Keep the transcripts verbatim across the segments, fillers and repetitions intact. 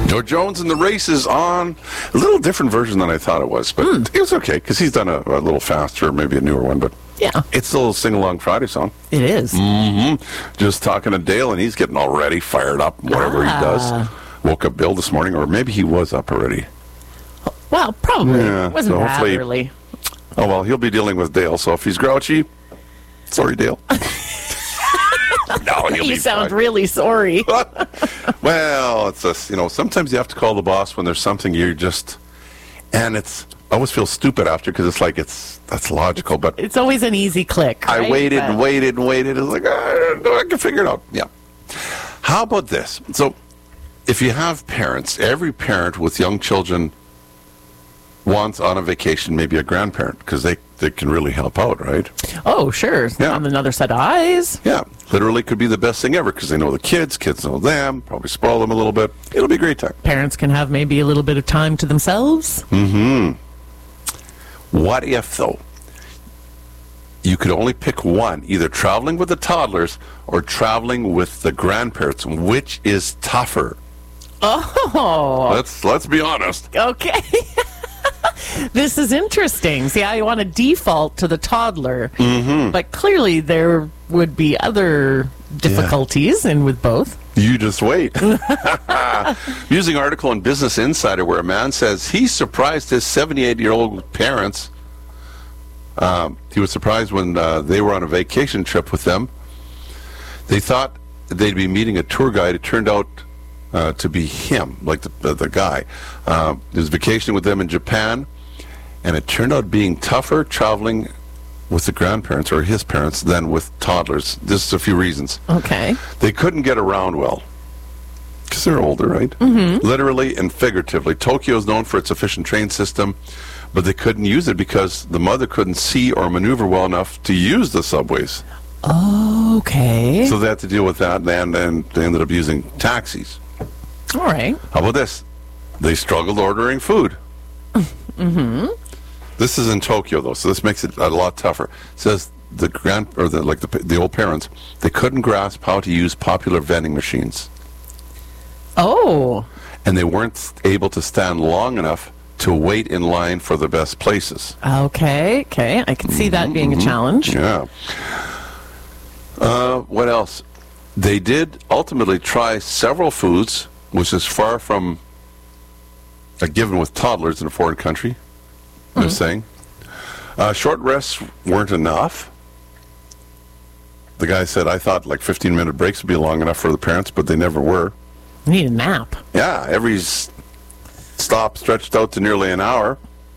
Joe Jones and the Race is on. A little different version than I thought it was, but mm. it was okay because he's done a, a little faster, maybe a newer one, but yeah, it's a little sing-along Friday song. It is. Mm-hmm. Just talking to Dale, and he's getting all ready, fired up, whatever ah. he does. Woke up Bill this morning, or maybe he was up already. Well, probably. Yeah, it wasn't so that early. Oh, well, he'll be dealing with Dale, so if he's grouchy, sorry, Dale. No, he'll you be sound fine. really sorry. Well, it's just, you know, sometimes you have to call the boss when there's something you're just, and it's, I always feel stupid after because it's like, it's, that's logical, but. It's always an easy click, right? I waited but... and waited and waited. It's like, I, I can figure it out. Yeah. How about this? So, if you have parents, every parent with young children wants on a vacation maybe a grandparent because they, they can really help out, right? Oh, sure. Yeah. On another set of eyes. Yeah. Literally could be the best thing ever because they know the kids, kids know them, probably spoil them a little bit. It'll be a great time. Parents can have maybe a little bit of time to themselves. Mm-hmm. What if, though, you could only pick one, either traveling with the toddlers or traveling with the grandparents? Which is tougher? Oh. Let's let's be honest. Okay. This is interesting. See, I want to default to the toddler, mm-hmm. but clearly there would be other difficulties yeah. in with both. You just wait. Using article in Business Insider where a man says he surprised his seventy-eight-year-old parents. Um, he was surprised when uh, they were on a vacation trip with them. They thought they'd be meeting a tour guide. It turned out Uh, to be him, like the uh, the guy. Uh, he was vacationing with them in Japan, and it turned out being tougher traveling with the grandparents or his parents than with toddlers. This is a few reasons. Okay. They couldn't get around well because they're older, right? Mm-hmm. Literally and figuratively. Tokyo is known for its efficient train system, but they couldn't use it because the mother couldn't see or maneuver well enough to use the subways. Okay. So they had to deal with that, and then they ended up using taxis. All right. How about this? They struggled ordering food. Mm-hmm. This is in Tokyo, though, so this makes it a lot tougher. It says the grand or the like the the old parents, they couldn't grasp how to use popular vending machines. Oh. And they weren't able to stand long enough to wait in line for the best places. Okay. Okay. I can see that mm-hmm. being a challenge. Yeah. Uh, what else? They did ultimately try several foods, which is far from a given with toddlers in a foreign country, they're mm-hmm. saying. Uh, short rests weren't enough. The guy said, I thought like fifteen-minute breaks would be long enough for the parents, but they never were. You need a nap. Yeah, every s- stop stretched out to nearly an hour.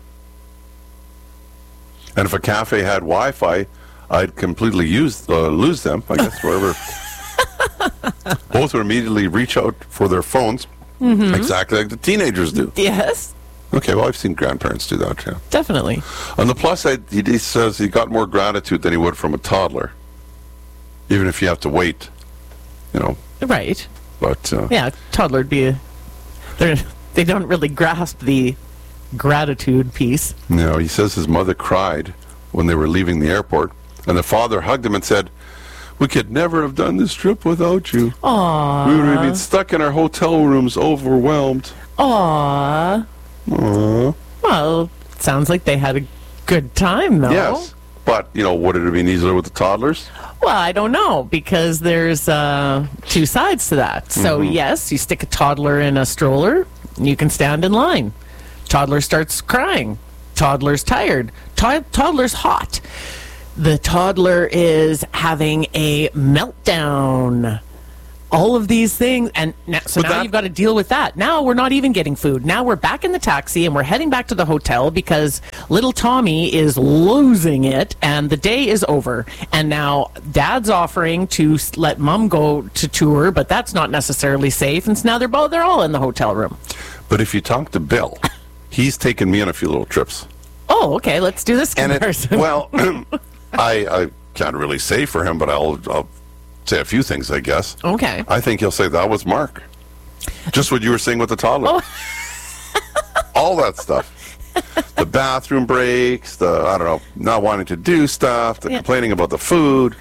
And if a cafe had Wi-Fi, I'd completely use, uh, lose them, I guess, wherever. Both would immediately reach out for their phones, mm-hmm. exactly like the teenagers do. Yes. Okay, well, I've seen grandparents do that, yeah. Definitely. On the plus side, he, he says he got more gratitude than he would from a toddler, even if you have to wait, you know. Right. But uh, yeah, toddler would be a, they're, they don't really grasp the gratitude piece. No, he says his mother cried when they were leaving the airport, and the father hugged him and said, we could never have done this trip without you. Aww. We would have been stuck in our hotel rooms, overwhelmed. Aww. Aww. Well, it sounds like they had a good time, though. Yes. But, you know, would it have been easier with the toddlers? Well, I don't know, because there's uh, two sides to that. So, mm-hmm. yes, you stick a toddler in a stroller, you can stand in line. Toddler starts crying. Toddler's tired. To- toddler's hot. The toddler is having a meltdown. All of these things, and now, so but now that, you've got to deal with that. Now we're not even getting food. Now we're back in the taxi and we're heading back to the hotel because little Tommy is losing it and the day is over. And now Dad's offering to let Mom go to tour, but that's not necessarily safe. And so now they're both they're all in the hotel room. But if you talk to Bill, he's taken me on a few little trips. Oh, okay. Let's do this comparison. And it, well, I, I can't really say for him, but I'll. I'll say a few things, I guess. Okay. I think he'll say that was Mark. Just what you were saying with the toddler. Oh. All that stuff. The bathroom breaks, the, I don't know, not wanting to do stuff, the yeah. complaining about the food.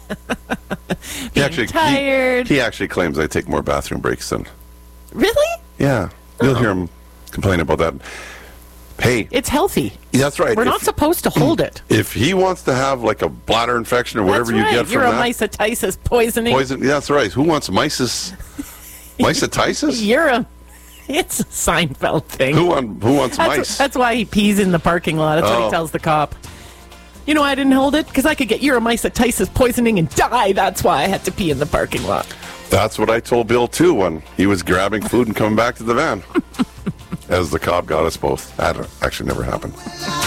he Being actually, tired. He, he actually claims I take more bathroom breaks than... Really? Yeah, you'll hear him complain about that. Hey, It's healthy. that's right. We're If- not supposed to hold it. If he wants to have like a bladder infection or whatever That's you right. get from You're a that mycetitis poisoning. poison, yeah, that's right. Who wants myces? Mycetitis? You're a. It's a Seinfeld thing. Who want, Who wants That's, mice? that's why he pees in the parking lot. That's what Oh. he tells the cop. You know why I didn't hold it? Because I could get uromycetitis poisoning and die. That's why I had to pee in the parking lot. That's what I told Bill too when he was grabbing food and coming back to the van. As the cop got us both. That actually never happened.